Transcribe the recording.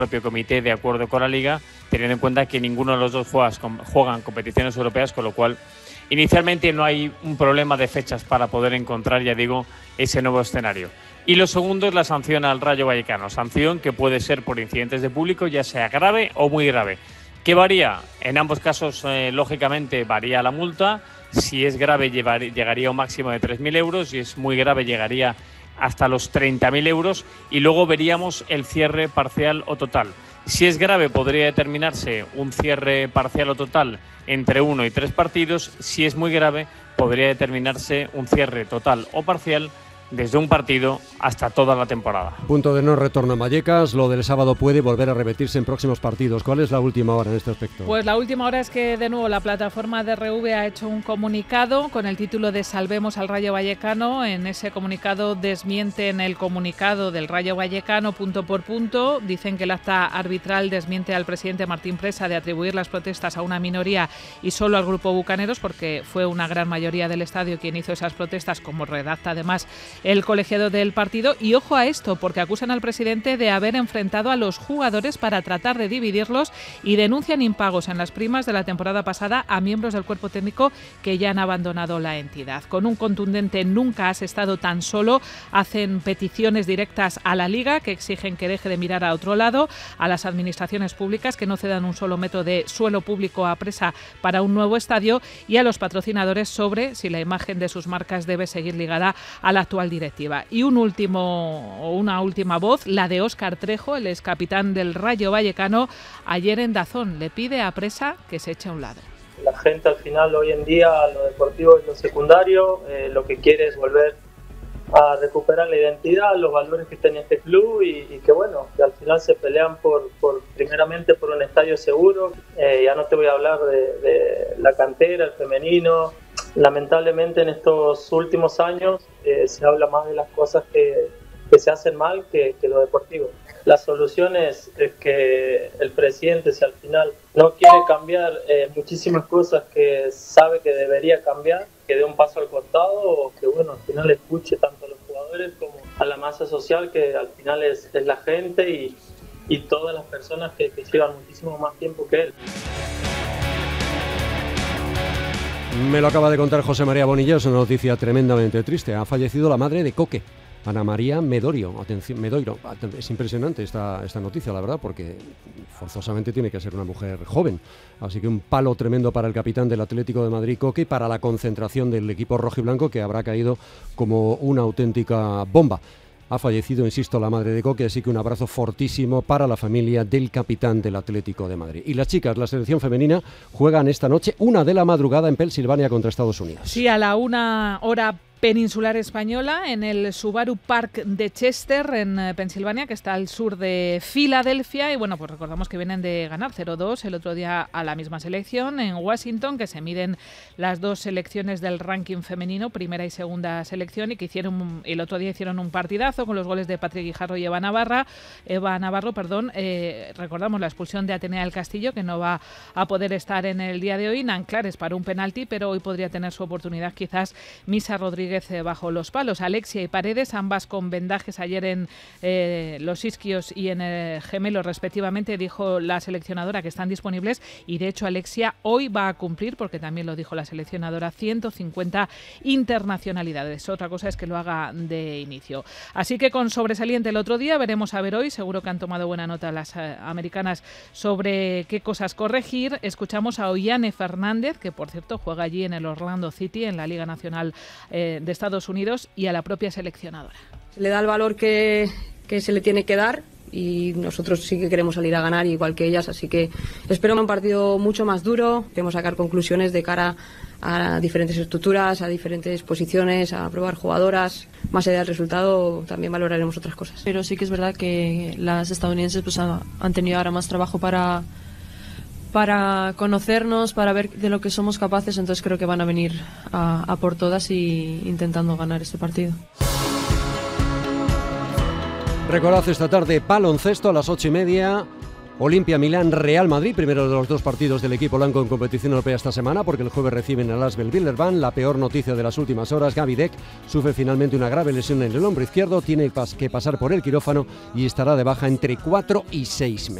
propio comité de acuerdo con la Liga, teniendo en cuenta que ninguno de los dos juegan competiciones europeas, con lo cual inicialmente no hay un problema de fechas para poder encontrar, ya digo, ese nuevo escenario. Y lo segundo es la sanción al Rayo Vallecano, sanción que puede ser por incidentes de público, ya sea grave o muy grave. ¿Qué varía? En ambos casos, lógicamente, varía la multa. Si es grave, llegaría a un máximo de 3.000 euros. Si es muy grave, llegaría hasta los 30.000 euros. Y luego veríamos el cierre parcial o total. Si es grave, podría determinarse un cierre parcial o total entre 1 y 3 partidos. Si es muy grave, podría determinarse un cierre total o parcial desde un partido hasta toda la temporada. Punto de no retorno en Vallecas. Lo del sábado puede volver a repetirse en próximos partidos. ¿Cuál es la última hora en este aspecto? Pues la última hora es que de nuevo la plataforma de RV ha hecho un comunicado con el título de Salvemos al Rayo Vallecano. En ese comunicado desmienten el comunicado del Rayo Vallecano punto por punto. Dicen que el acta arbitral desmiente al presidente Martín Presa de atribuir las protestas a una minoría y solo al grupo Bucaneros, porque fue una gran mayoría del estadio quien hizo esas protestas, como redacta además el colegiado del partido. Y ojo a esto, porque acusan al presidente de haber enfrentado a los jugadores para tratar de dividirlos y denuncian impagos en las primas de la temporada pasada a miembros del cuerpo técnico que ya han abandonado la entidad. Con un contundente "nunca has estado tan solo", hacen peticiones directas a la Liga que exigen que deje de mirar a otro lado, a las administraciones públicas que no cedan un solo metro de suelo público a Presa para un nuevo estadio, y a los patrocinadores sobre si la imagen de sus marcas debe seguir ligada a la actual directiva. Y una última voz, la de Óscar Trejo, el ex capitán del Rayo Vallecano. Ayer en DAZN le pide a Presa que se eche a un lado. La gente al final hoy en día, lo deportivo es lo secundario, lo que quiere es volver a recuperar la identidad, los valores que tenía este club y que bueno, que al final se pelean primeramente por un estadio seguro. Ya no te voy a hablar de la cantera, el femenino. Lamentablemente en estos últimos años se habla más de las cosas que se hacen mal que lo deportivo. La solución es que el presidente, si al final no quiere cambiar muchísimas cosas que sabe que debería cambiar, que dé un paso al costado, o que bueno, al final escuche tanto a los jugadores como a la masa social, que al final es la gente y todas las personas que llevan muchísimo más tiempo que él. Me lo acaba de contar José María Bonilla, es una noticia tremendamente triste. Ha fallecido la madre de Coque, Ana María Medoiro. Medoiro. Es impresionante esta noticia, la verdad, porque forzosamente tiene que ser una mujer joven. Así que un palo tremendo para el capitán del Atlético de Madrid, Coque, y para la concentración del equipo rojiblanco, que habrá caído como una auténtica bomba. Ha fallecido, insisto, la madre de Coque, así que un abrazo fortísimo para la familia del capitán del Atlético de Madrid. Y las chicas, la selección femenina, juegan esta noche 1 de la madrugada en Pensilvania contra Estados Unidos. Sí, a la 1 hora peninsular española, en el Subaru Park de Chester, en Pensilvania, que está al sur de Filadelfia. Y bueno, pues recordamos que vienen de ganar 0-2 el otro día a la misma selección en Washington, que se miden las dos selecciones del ranking femenino, primera y segunda selección, y que el otro día hicieron un partidazo con los goles de Patrick Guijarro y Eva Navarro. Recordamos la expulsión de Atenea del Castillo, que no va a poder estar en el día de hoy. Nanclares para un penalti, pero hoy podría tener su oportunidad quizás Misa Rodríguez bajo los palos. Alexia y Paredes, ambas con vendajes ayer en los isquios y en el gemelo respectivamente, dijo la seleccionadora que están disponibles, y de hecho Alexia hoy va a cumplir, porque también lo dijo la seleccionadora, 150 internacionalidades. Otra cosa es que lo haga de inicio. Así que con sobresaliente el otro día, veremos a ver hoy, seguro que han tomado buena nota las americanas sobre qué cosas corregir. Escuchamos a Ollane Fernández, que por cierto juega allí en el Orlando City, en la Liga Nacional de Estados Unidos, y a la propia seleccionadora. Se le da el valor que se le tiene que dar, y nosotros sí que queremos salir a ganar igual que ellas, así que espero un partido mucho más duro. Queremos sacar conclusiones de cara a diferentes estructuras, a diferentes posiciones, a probar jugadoras. Más allá del resultado también valoraremos otras cosas. Pero sí que es verdad que las estadounidenses pues han tenido ahora más trabajo para conocernos, para ver de lo que somos capaces, entonces creo que van a venir a por todas y intentando ganar este partido. Recordad esta tarde baloncesto a las 8:30, Olimpia, Milán, Real Madrid, primero de los 2 partidos del equipo blanco en competición europea esta semana, porque el jueves reciben al Asvel Villeurbanne. La peor noticia de las últimas horas: Gavi Deck sufre finalmente una grave lesión en el hombro izquierdo, tiene que pasar por el quirófano y estará de baja entre 4 y 6 meses.